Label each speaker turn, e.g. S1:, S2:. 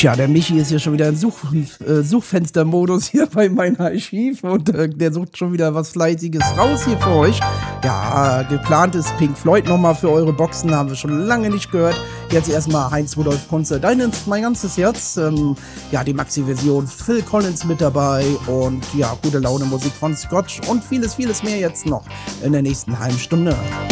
S1: Tja, der Michi ist hier schon wieder im Suchfenstermodus hier bei meinem Archiv und der sucht schon wieder was Fleißiges raus hier für euch. Ja, geplant ist Pink Floyd nochmal für eure Boxen, haben wir schon lange nicht gehört. Jetzt erstmal Heinz-Rudolf Kunze, Dein ist mein ganzes Herz. Ja, die Maxi-Version, Phil Collins mit dabei und ja, gute Laune Musik von Scotch und vieles, vieles mehr jetzt noch in der nächsten halben Stunde.